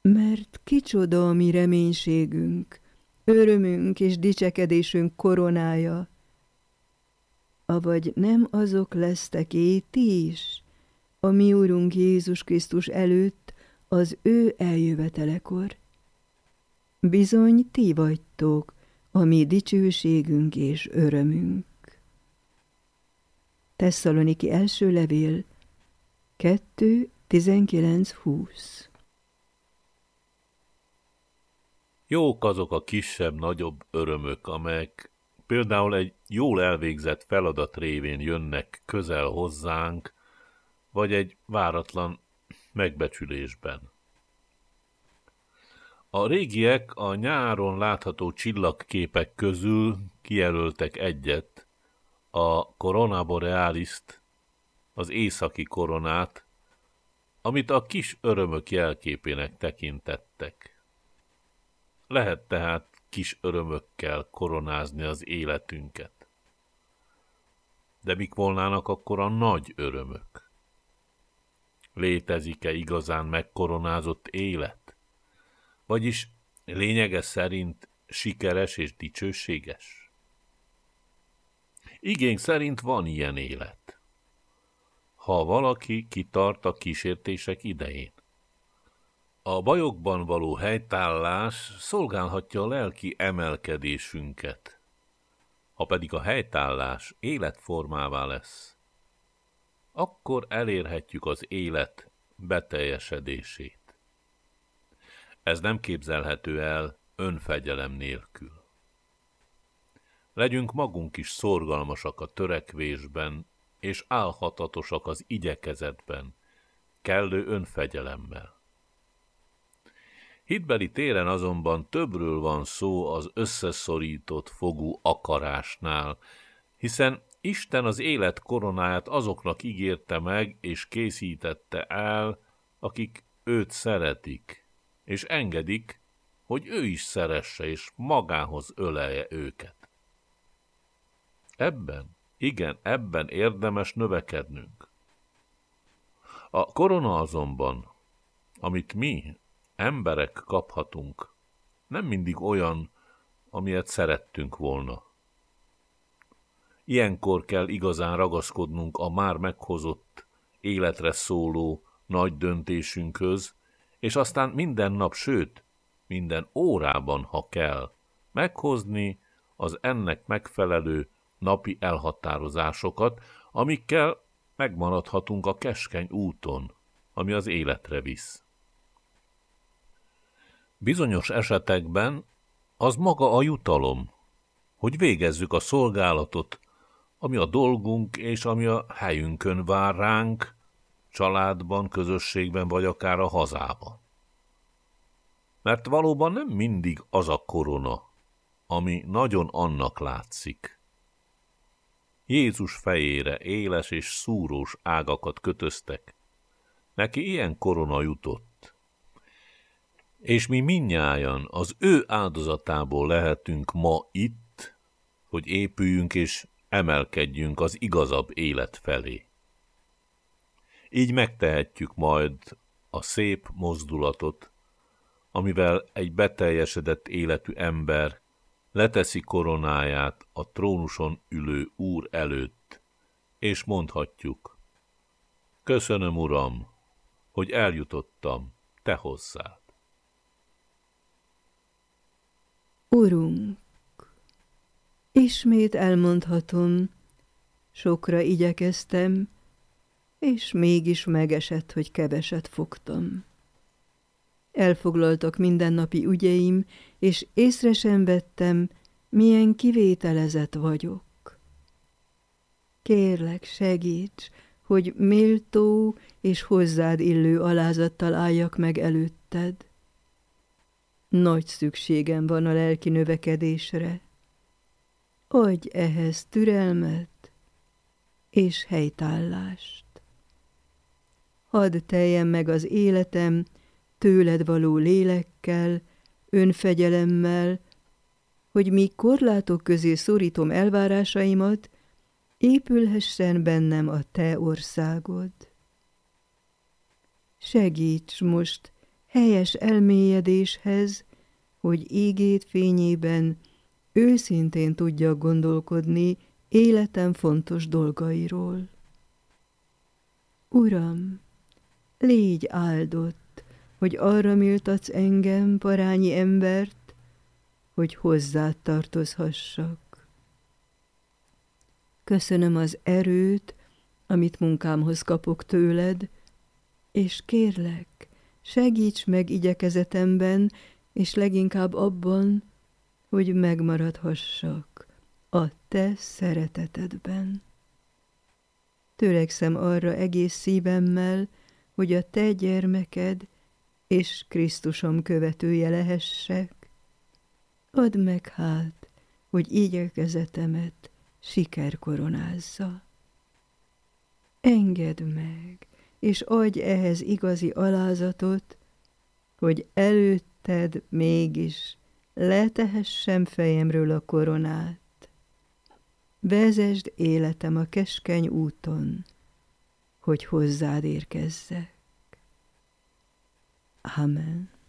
Mert kicsoda a mi reménységünk, örömünk és dicsekedésünk koronája, avagy nem azok lesztek ti is, a mi Urunk Jézus Krisztus előtt az ő eljövetelekor. Bizony ti vagytok a mi dicsőségünk és örömünk. Tesszaloniki első levél 2:19-20. Jók azok a kisebb-nagyobb örömök, amelyek például egy jól elvégzett feladat révén jönnek közel hozzánk, vagy egy váratlan megbecsülésben. A régiek a nyáron látható csillagképek közül kijelöltek egyet, a Corona Borealist, az északi koronát, amit a kis örömök jelképének tekintettek. Lehet tehát kis örömökkel koronázni az életünket. De mik volnának akkor a nagy örömök? Létezik-e igazán megkoronázott élet? Vagyis lényege szerint sikeres és dicsőséges? Igény szerint van ilyen élet. Ha valaki kitart a kísértések idején. A bajokban való helytállás szolgálhatja a lelki emelkedésünket. Ha pedig a helytállás életformává lesz, akkor elérhetjük az élet beteljesedését. Ez nem képzelhető el önfegyelem nélkül. Legyünk magunk is szorgalmasak a törekvésben, és álhatatosak az igyekezetben, kellő önfegyelemmel. Hitbeli téren azonban többről van szó az összeszorított fogú akarásnál, hiszen Isten az élet koronáját azoknak ígérte meg és készítette el, akik őt szeretik, és engedik, hogy ő is szeresse és magához ölelje őket. Ebben érdemes növekednünk. A korona azonban, amit mi, emberek kaphatunk, nem mindig olyan, amilyet szerettünk volna. Ilyenkor kell igazán ragaszkodnunk a már meghozott, életre szóló nagy döntésünkhöz, és aztán minden nap, sőt, minden órában, ha kell, meghozni az ennek megfelelő napi elhatározásokat, amikkel megmaradhatunk a keskeny úton, ami az életre visz. Bizonyos esetekben az maga a jutalom, hogy végezzük a szolgálatot, ami a dolgunk és ami a helyünkön vár ránk, családban, közösségben vagy akár a hazában. Mert valóban nem mindig az a korona, ami nagyon annak látszik. Jézus fejére éles és szúrós ágakat kötöztek, neki ilyen korona jutott. És mi mindnyájan az ő áldozatából lehetünk ma itt, hogy épüljünk és emelkedjünk az igazabb élet felé. Így megtehetjük majd a szép mozdulatot, amivel egy beteljesedett életű ember leteszi koronáját a trónuson ülő Úr előtt, és mondhatjuk: köszönöm, Uram, hogy eljutottam te hozzád. Urunk, ismét elmondhatom, sokra igyekeztem, és mégis megesett, hogy keveset fogtam. Elfoglaltak mindennapi ügyeim, és észre sem vettem, milyen kivételezett vagyok. Kérlek, segíts, hogy méltó és hozzád illő alázattal álljak meg előtted. Nagy szükségem van a lelki növekedésre. Adj ehhez türelmet és helytállást. Hadd teljen meg az életem tőled való lélekkel, önfegyelemmel, hogy míg korlátok közé szorítom elvárásaimat, épülhessen bennem a te országod. Segíts most helyes elmélyedéshez, hogy ígét fényében őszintén tudjak gondolkodni életem fontos dolgairól. Uram, légy áldott, hogy arra méltatsz engem, parányi embert, hogy hozzád tartozhassak. Köszönöm az erőt, amit munkámhoz kapok tőled, és kérlek, segíts meg igyekezetemben, és leginkább abban, hogy megmaradhassak a te szeretetedben. Törekszem arra egész szívemmel, hogy a te gyermeked és Krisztusom követője lehessek. Add meg hát, hogy igyekezetemet siker koronázza. Engedd meg, és adj ehhez igazi alázatot, hogy előtted mégis letehessem fejemről a koronát. Vezesd életem a keskeny úton, hogy hozzád érkezzek. Amen.